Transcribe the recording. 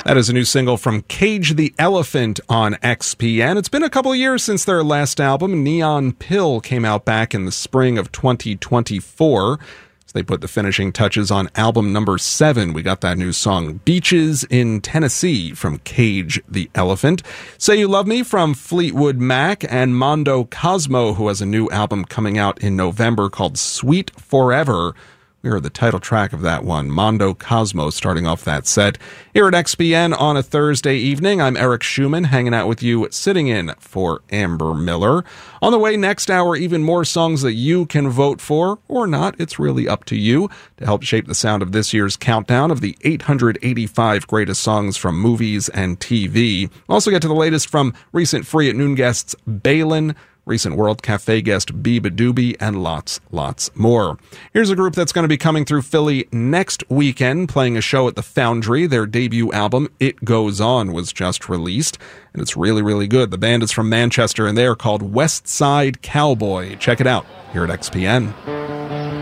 That is a new single from Cage the Elephant on XPN. It's been a couple of years since their last album, Neon Pill, came out back in the spring of 2024. So they put the finishing touches on album number 7. We got that new song, Beaches in Tennessee, from Cage the Elephant. Say You Love Me from Fleetwood Mac, and Mondo Cosmo, who has a new album coming out in November called Sweet Forever. We heard the title track of that one, Mondo Cosmo, starting off that set. Here at XPN on a Thursday evening, I'm Eric Schumann, hanging out with you, sitting in for Amber Miller. On the way next hour, even more songs that you can vote for, or not, it's really up to you, to help shape the sound of this year's countdown of the 885 greatest songs from movies and TV. We'll also get to the latest from recent Free at Noon guests Balin, recent World Cafe guest Biba Doobie, and lots more. Here's a group that's going to be coming through Philly next weekend, playing a show at the Foundry. Their debut album, It Goes On, was just released, and it's really, really good. The band is from Manchester, and they are called West Side Cowboy. Check it out here at XPN.